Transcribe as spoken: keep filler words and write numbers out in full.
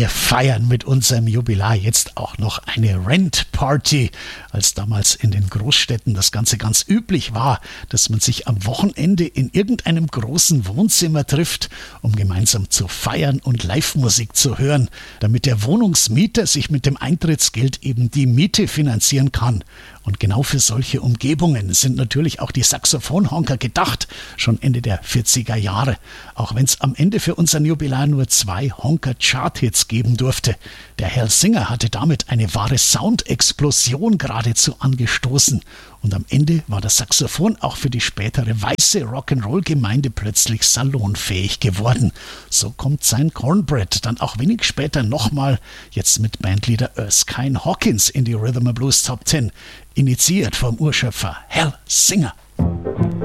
Wir feiern mit unserem Jubilar jetzt auch noch eine Rent-Party, als damals in den Großstädten das Ganze ganz üblich war, dass man sich am Wochenende in irgendeinem großen Wohnzimmer trifft, um gemeinsam zu feiern und Live-Musik zu hören, damit der Wohnungsmieter sich mit dem Eintrittsgeld eben die Miete finanzieren kann. Und genau für solche Umgebungen sind natürlich auch die Saxophonhonker gedacht, schon Ende der vierziger Jahre. Auch wenn es am Ende für unseren Jubilar nur zwei Honker-Chart-Hits geben durfte. Der Hal Singer hatte damit eine wahre Soundexplosion geradezu angestoßen. Und am Ende war das Saxophon auch für die spätere weiße Rock'n'Roll-Gemeinde plötzlich salonfähig geworden. So kommt sein Cornbread dann auch wenig später nochmal, jetzt mit Bandleader Erskine Hawkins, in die Rhythm and Blues Top Ten, initiiert vom Urschöpfer Hal Singer.